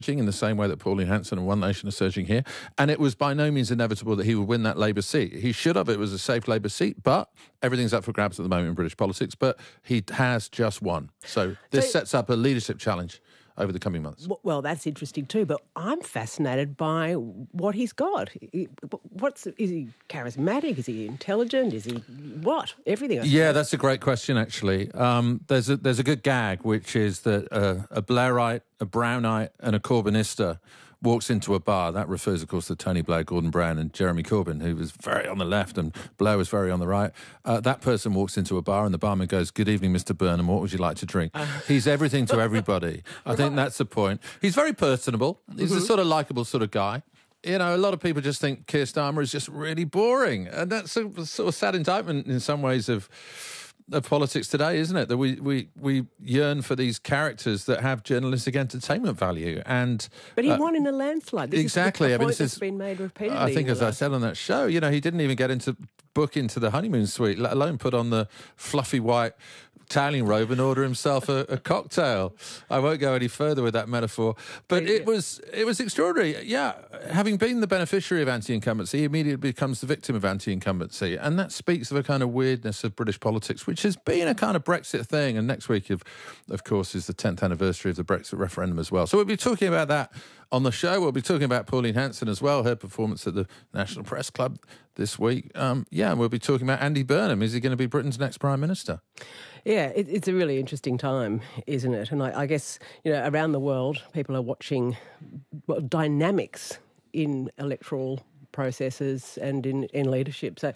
in the same way that Pauline Hanson and One Nation are surging here. And it was by no means inevitable that he would win that Labour seat. He should have. It was a safe Labour seat, but everything's up for grabs at the moment in British politics. But he has just won. So this sets up a leadership challenge over the coming months. Well, that's interesting too, but I'm fascinated by what he's got. Is he charismatic? Is he intelligent? Is he what? Everything. Yeah, that's a great question, actually. There's a good gag, which is that a Blairite, a Brownite and a Corbynista walks into a bar. That refers, of course, to Tony Blair, Gordon Brown and Jeremy Corbyn, who was very on the left and Blair was very on the right. That person walks into a bar and the barman goes, "Good evening, Mr. Burnham, what would you like to drink?" He's everything to everybody. I think that's the point. He's very personable. He's a sort of likeable sort of guy. You know, a lot of people just think Keir Starmer is just really boring. And that's a sort of sad indictment in some ways of politics today, isn't it? That we yearn for these characters that have journalistic entertainment value. But he won in a landslide. This exactly. Is the point that's been made repeatedly. I think, as I said on that show, you know, he didn't even get into the honeymoon suite, let alone put on the fluffy white Italian robe and order himself a cocktail. I won't go any further with that metaphor, but it was extraordinary. Yeah, having been the beneficiary of anti-incumbency, he immediately becomes the victim of anti-incumbency, and that speaks of a kind of weirdness of British politics, which has been a kind of Brexit thing. And next week, of course, is the 10th anniversary of the Brexit referendum as well. So we'll be talking about that on the show. We'll be talking about Pauline Hanson as well, her performance at the National Press Club this week. And we'll be talking about Andy Burnham. Is he going to be Britain's next Prime Minister? Yeah, it's a really interesting time, isn't it? And I guess, you know, around the world, people are watching dynamics in electoral processes and in leadership. So,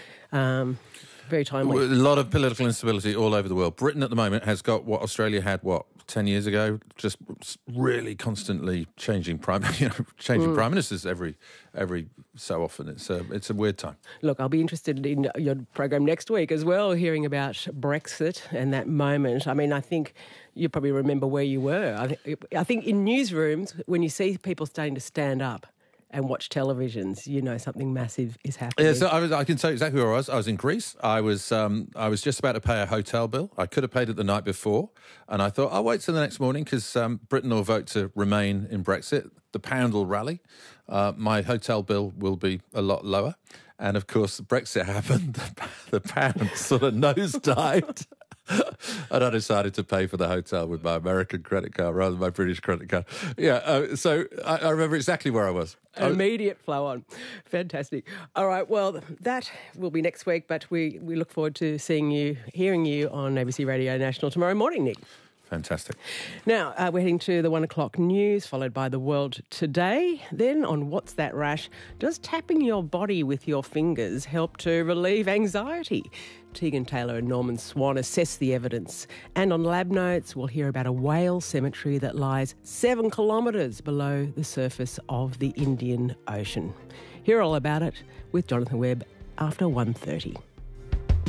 very timely. A lot of political instability all over the world. Britain at the moment has got what Australia had, 10 years ago, just really constantly changing prime ministers every so often. It's a weird time. Look, I'll be interested in your program next week as well, hearing about Brexit and that moment. I mean, I think you probably remember where you were. I think in newsrooms, when you see people starting to stand up and watch televisions, you know something massive is happening. Yeah, so I can tell you exactly where I was. I was in Greece. I was just about to pay a hotel bill. I could have paid it the night before, and I thought I'll wait till the next morning because Britain will vote to remain in Brexit. The pound will rally. My hotel bill will be a lot lower, and of course, Brexit happened. The pound sort of nosedived. And I decided to pay for the hotel with my American credit card rather than my British credit card. Yeah, so I remember exactly where I was. Immediate flow on. Fantastic. All right, well, that will be next week, but we look forward to hearing you on ABC Radio National tomorrow morning, Nick. Fantastic. Now, we're heading to the 1 o'clock news, followed by The World Today. Then on What's That Rash, does tapping your body with your fingers help to relieve anxiety? Tegan Taylor and Norman Swan assess the evidence. And on Lab Notes, we'll hear about a whale cemetery that lies 7 kilometres below the surface of the Indian Ocean. Hear all about it with Jonathan Webb after 1:30.